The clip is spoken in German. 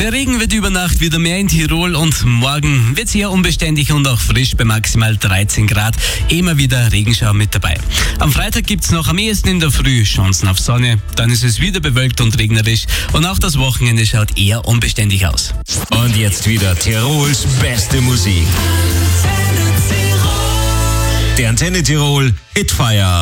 Der Regen wird über Nacht wieder mehr in Tirol und morgen wird es eher unbeständig und auch frisch bei maximal 13 Grad. Immer wieder Regenschauer mit dabei. Am Freitag gibt es noch am ehesten in der Früh Chancen auf Sonne. Dann ist es wieder bewölkt und regnerisch und auch das Wochenende schaut eher unbeständig aus. Und jetzt wieder Tirols beste Musik. Der Antenne Tirol Hitfire.